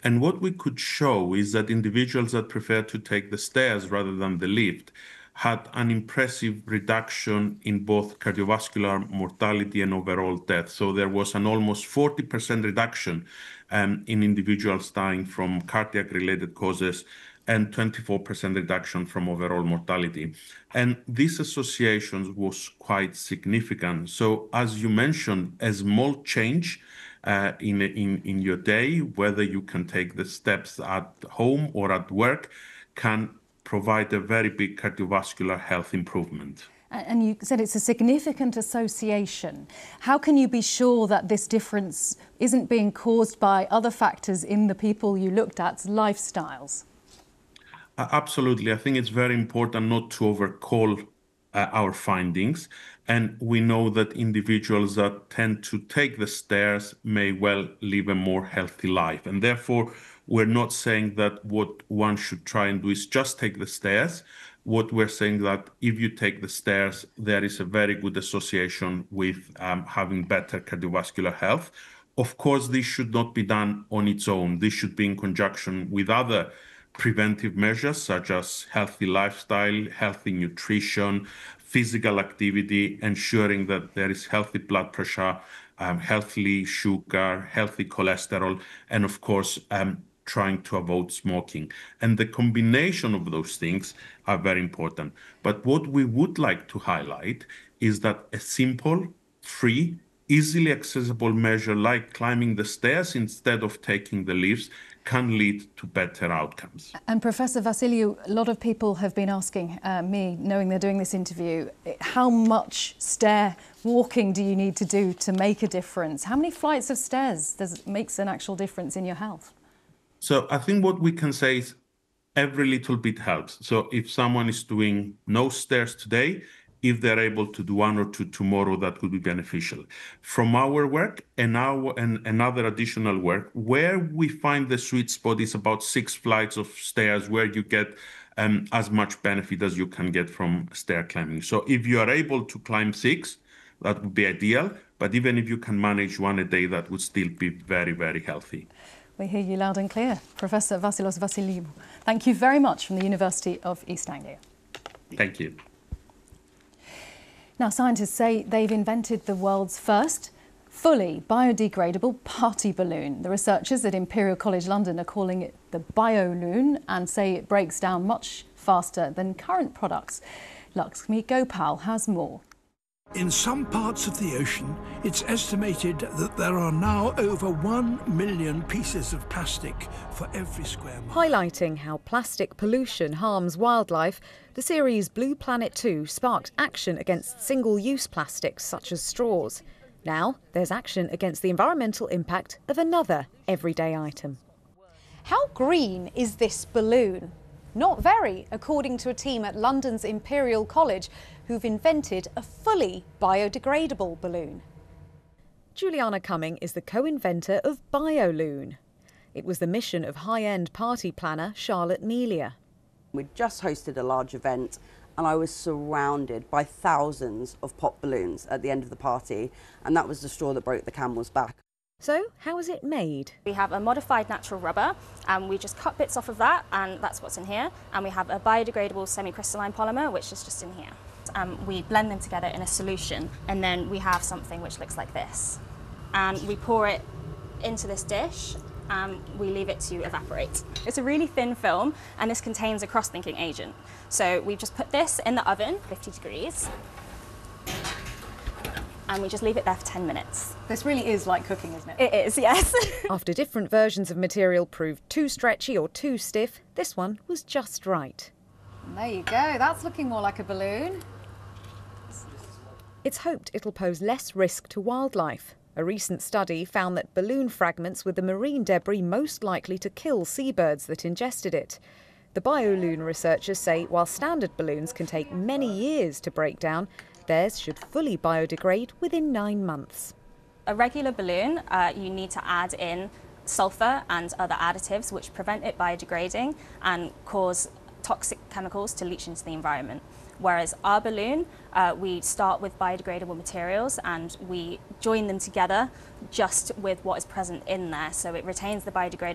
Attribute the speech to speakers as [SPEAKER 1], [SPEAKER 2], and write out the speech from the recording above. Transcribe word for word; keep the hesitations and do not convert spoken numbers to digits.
[SPEAKER 1] And what we could show is that individuals that prefer to take the stairs rather than the lift had an impressive reduction in both cardiovascular mortality and overall death. So there was an almost forty percent reduction um, in individuals dying from cardiac-related causes and twenty-four percent reduction from overall mortality. And this association was quite significant. So as you mentioned, a small change uh, in, in, in your day, whether you can take the steps at home or at work, can provide a very big cardiovascular health improvement.
[SPEAKER 2] And you said it's a significant association. How can you be sure that this difference isn't being caused by other factors in the people you looked at's lifestyles?
[SPEAKER 1] Uh, absolutely. I think it's very important not to overcall uh, our findings. And we know that individuals that tend to take the stairs may well live a more healthy life. And therefore, we're not saying that what one should try and do is just take the stairs. What we're saying that if you take the stairs, there is a very good association with um, having better cardiovascular health. Of course, this should not be done on its own. This should be in conjunction with other preventive measures such as healthy lifestyle, healthy nutrition, physical activity, ensuring that there is healthy blood pressure, um, healthy sugar, healthy cholesterol, and of course, um, trying to avoid smoking. And the combination of those things are very important. But what we would like to highlight is that a simple, free, easily accessible measure like climbing the stairs instead of taking the lifts can lead to better outcomes.
[SPEAKER 2] And Professor Vassiliou, a lot of people have been asking uh, me, knowing they're doing this interview, how much stair walking do you need to do to make a difference? How many flights of stairs does makes an actual difference in your health?
[SPEAKER 1] So I think what we can say is every little bit helps. So if someone is doing no stairs today, if they're able to do one or two tomorrow, that could be beneficial. From our work and our and another additional work, where we find the sweet spot is about six flights of stairs, where you get um, as much benefit as you can get from stair climbing. So if you are able to climb six, that would be ideal. But even if you can manage one a day, that would still be very, very healthy.
[SPEAKER 2] We hear you loud and clear. Professor Vassilos Vassiliou, thank you very much from the University of East Anglia.
[SPEAKER 1] Thank you.
[SPEAKER 2] Now, scientists say they've invented the world's first fully biodegradable party balloon. The researchers at Imperial College London are calling it the BioLoon and say it breaks down much faster than current products. Lakshmi Gopal has more.
[SPEAKER 3] In some parts of the ocean, it's estimated that there are now over one million pieces of plastic for every square mile.
[SPEAKER 4] Highlighting how plastic pollution harms wildlife, the series Blue Planet two sparked action against single-use plastics such as straws. Now there's action against the environmental impact of another everyday item.
[SPEAKER 5] How green is this balloon? Not very, according to a team at London's Imperial College who've invented a fully biodegradable balloon.
[SPEAKER 4] Juliana Cumming is the co-inventor of BioLoon. It was the mission of high-end party planner Charlotte Melia.
[SPEAKER 6] We just hosted a large event and I was surrounded by thousands of pop balloons at the end of the party, and that was the straw that broke the camel's back.
[SPEAKER 4] So, how is it made?
[SPEAKER 7] We have a modified natural rubber, and we just cut bits off of that, and that's what's in here. And we have a biodegradable semi-crystalline polymer, which is just in here. Um, we blend them together in a solution, and then we have something which looks like this. And we pour it into this dish, and we leave it to evaporate. It's a really thin film, and this contains a cross-linking agent. So we just put this in the oven, fifty degrees. And we just leave it there for ten minutes.
[SPEAKER 5] This really is like cooking, isn't it?
[SPEAKER 7] It is, yes.
[SPEAKER 4] After different versions of material proved too stretchy or too stiff, this one was just right.
[SPEAKER 5] And there you go, that's looking more like a balloon.
[SPEAKER 4] It's hoped it'll pose less risk to wildlife. A recent study found that balloon fragments were the marine debris most likely to kill seabirds that ingested it. The BioLoon researchers say while standard balloons can take many years to break down, theirs should fully biodegrade within nine months.
[SPEAKER 7] A regular balloon, uh, you need to add in sulfur and other additives which prevent it biodegrading and cause toxic chemicals to leach into the environment. Whereas our balloon, uh, we start with biodegradable materials and we join them together just with what is present in there, so it retains the biodegradable